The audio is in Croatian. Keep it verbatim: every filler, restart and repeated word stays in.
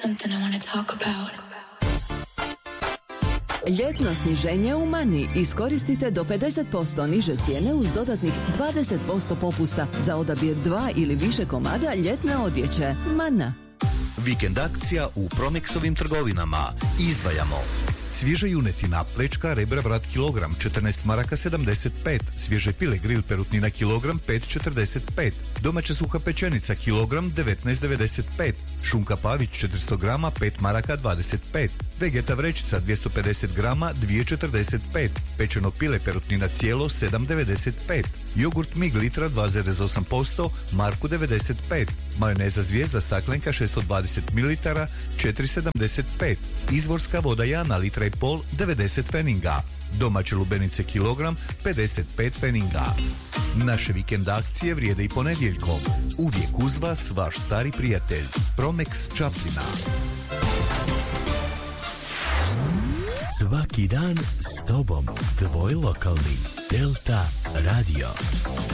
something I want to talk about. Ljetno sniženje u Mani. Iskoristite do pedeset posto niže cijene uz dodatnih dvadeset posto popusta za odabir dva ili više komada ljetne odjeće. Mana. Vikend akcija u Promexovim trgovinama. Izdvajamo svježa junetina, plečka, rebra, vrat kilogram, četrnaest maraka sedamdeset pet. Svježe pile grill perutnina kilogram, pet četrdeset pet. Domaća suha pečenica kilogram, devetnaest devedeset pet. Šunka pavić četiristo grama, pet maraka dvadeset pet. Vegeta vrećica dvjesto pedeset grama, dva četrdeset pet. Pečeno pile perutnina cijelo, sedam devedeset pet. Jogurt mig litra dva zarez osam posto, marku devedeset pet. Majoneza Zvijezda staklenka šesto dvadeset mililitara, četiri sedamdeset pet. Izvorska voda Jana litra i pol, devedeset pfeninga. Domaće lubenice kilogram, pedeset pet pfeninga. Naše vikend akcije vrijede i ponedjeljkom. Uvijek uz vas vaš stari prijatelj Promex Čapljina. Svaki dan s tobom, tvoj lokalni Delta Radio.